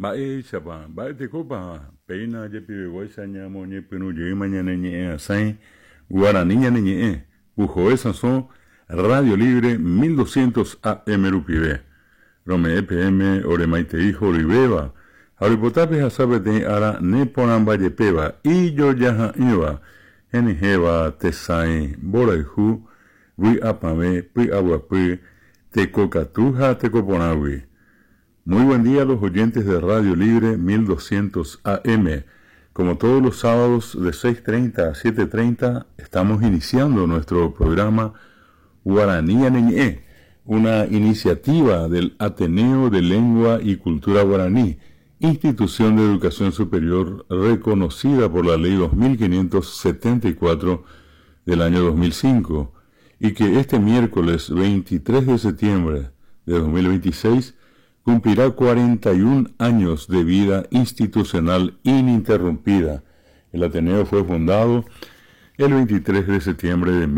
Bae chapa, bae te copa, peina ye pibe guaysa ñamo ñe penu ye mañana ñe asain, guaraní ñe, bujo esa son Radio Libre 1200 AM rupibe. Rome EPM, ore maite hijo ribeba, haripotape hasabete ara ne ponamba ye peba, y yo yaha iba, enijeba te sain, boraihu, wi apame, pi aguapi, te cocatuja, te coponawi. Muy buen día a los oyentes de Radio Libre 1200 AM. Como todos los sábados de 6:30 a 7:30 estamos iniciando nuestro programa Guaraní Ñeñe, una iniciativa del Ateneo de Lengua y Cultura Guaraní, institución de educación superior reconocida por la Ley 2574 del año 2005, y que este miércoles 23 de septiembre de 2026 cumplirá 41 años de vida institucional ininterrumpida. El Ateneo fue fundado el 23 de septiembre de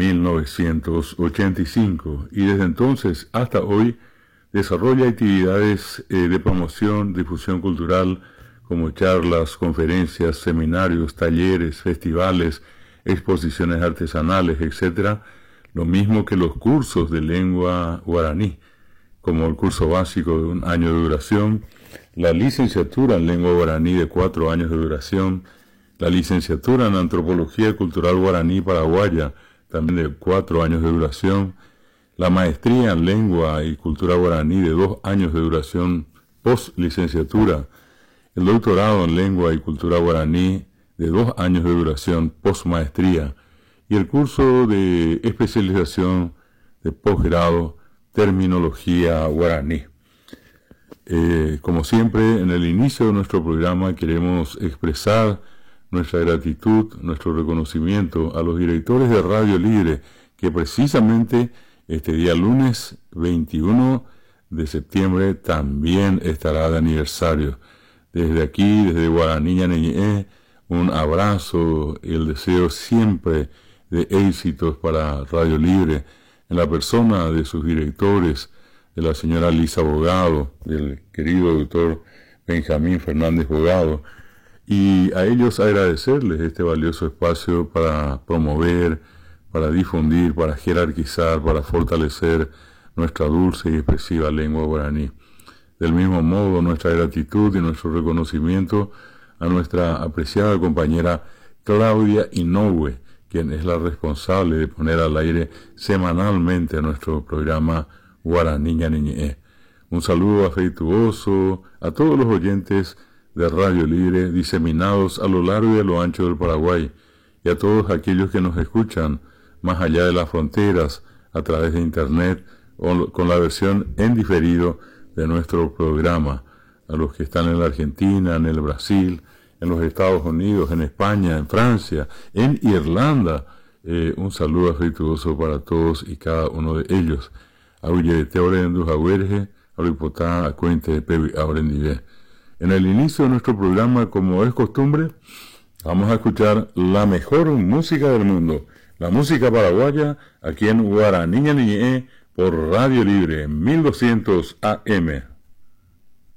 1985 y desde entonces hasta hoy desarrolla actividades de promoción, difusión cultural, como charlas, conferencias, seminarios, talleres, festivales, exposiciones artesanales, etc., lo mismo que los cursos de lengua guaraní, como el curso básico de 1 año de duración, la licenciatura en lengua guaraní de 4 años de duración, la licenciatura en antropología cultural guaraní paraguaya, también de 4 años de duración, la maestría en lengua y cultura guaraní de 2 años de duración post-licenciatura, el doctorado en lengua y cultura guaraní de 2 años de duración post-maestría y el curso de especialización de posgrado terminología guaraní. Como siempre, en el inicio de nuestro programa queremos expresar nuestra gratitud, nuestro reconocimiento a los directores de Radio Libre, que precisamente este día lunes 21 de septiembre también estará de aniversario. Desde aquí, desde Guaraní Ñeñe, un abrazo y el deseo siempre de éxitos para Radio Libre, en la persona de sus directores, de la señora Lisa Bogado, del querido doctor Benjamín Fernández Bogado, y a ellos agradecerles este valioso espacio para promover, para difundir, para jerarquizar, para fortalecer nuestra dulce y expresiva lengua guaraní. Del mismo modo, nuestra gratitud y nuestro reconocimiento a nuestra apreciada compañera Claudia Inoue, quien es la responsable de poner al aire semanalmente a nuestro programa Guaraní Ñeñe. Un saludo afectuoso a todos los oyentes de Radio Libre diseminados a lo largo y a lo ancho del Paraguay, y a todos aquellos que nos escuchan más allá de las fronteras a través de Internet o con la versión en diferido de nuestro programa, a los que están en la Argentina, en el Brasil, en los Estados Unidos, en España, en Francia, en Irlanda. Un saludo afectuoso para todos y cada uno de ellos. En el inicio de nuestro programa, como es costumbre, vamos a escuchar la mejor música del mundo, la música paraguaya, aquí en Guaraní Ñeñe por Radio Libre 1200 AM.